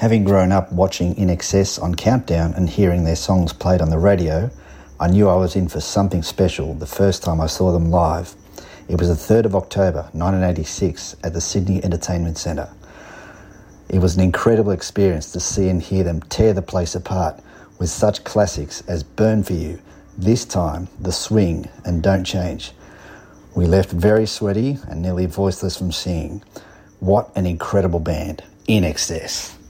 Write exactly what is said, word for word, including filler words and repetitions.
Having grown up watching I N X S on Countdown and hearing their songs played on the radio, I knew I was in for something special the first time I saw them live. It was the third of October nineteen eighty-six at the Sydney Entertainment Centre. It was an incredible experience to see and hear them tear the place apart with such classics as Burn For You, This Time, The Swing and Don't Change. We left very sweaty and nearly voiceless from singing. What an incredible band, I N X S.